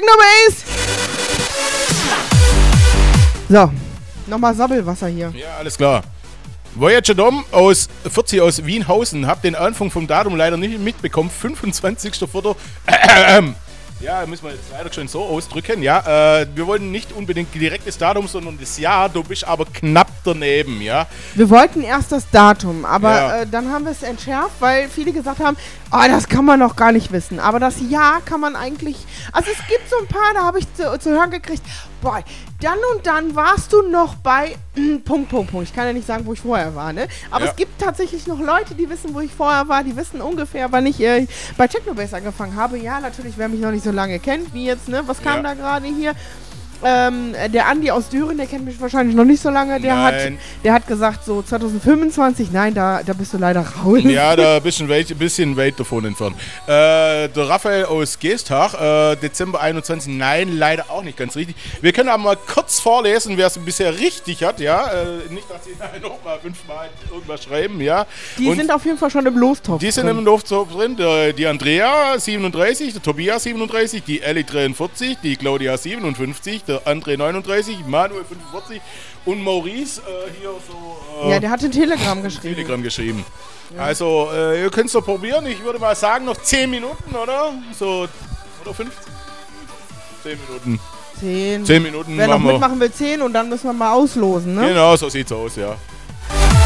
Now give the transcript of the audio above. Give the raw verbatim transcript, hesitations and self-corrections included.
Technobase! So, nochmal Sabbelwasser hier. Ja, alles klar. Voyager Dom aus vierzig aus Wienhausen. Hab den Anfang vom Datum leider nicht mitbekommen. fünfundzwanzigster vierter Ja, müssen wir jetzt leider schon so ausdrücken. Ja, äh, wir wollten nicht unbedingt direkt das Datum, sondern das Jahr. Du bist aber knapp daneben, ja. Wir wollten erst das Datum, aber Ja. äh, dann haben wir es entschärft, weil viele gesagt haben, oh, das kann man noch gar nicht wissen. Aber das Jahr kann man eigentlich, also es gibt so ein paar, da habe ich zu, zu hören gekriegt, boah, dann und dann warst du noch bei Punkt, Punkt, Punkt. Ich kann ja nicht sagen, wo ich vorher war, ne? Aber Ja. es gibt tatsächlich noch Leute, die wissen, wo ich vorher war, die wissen ungefähr, wann ich äh, bei Technobase angefangen habe. Ja, natürlich, wer mich noch nicht so lange kennt, wie jetzt, ne? Was kam Ja. da gerade hier? Ähm, der Andi aus Düren, der kennt mich wahrscheinlich noch nicht so lange, der hat, Nein. der hat gesagt, so zwanzig fünfundzwanzig, nein, da, da bist du leider raus. Ja, da ein bisschen weit, bisschen weit davon entfernt. Äh, der Raphael aus Geestach, äh, Dezember einundzwanzig, nein, leider auch nicht ganz richtig. Wir können aber mal kurz vorlesen, wer es bisher richtig hat, ja. Äh, nicht, dass sie nochmal fünfmal irgendwas schreiben, ja. Die Und sind auf jeden Fall schon im Lostopf die sind drin. im Lostopf drin. Der, die Andrea siebenunddreißig, der Tobias siebenunddreißig, die Ellie dreiundvierzig, die Claudia siebenundfünfzig, der André neununddreißig, Manuel fünfundvierzig und Maurice äh, hier so. Äh, Ja, der hat in Telegram geschrieben. Telegram geschrieben. Ja. Also, äh, ihr könnt es doch probieren. Ich würde mal sagen, noch zehn Minuten, oder? So, oder fünfzehn? zehn Minuten. Zehn. zehn Minuten Wer noch machen wir. mitmachen will, zehn und dann müssen wir mal auslosen, ne? Genau, so sieht's aus, ja.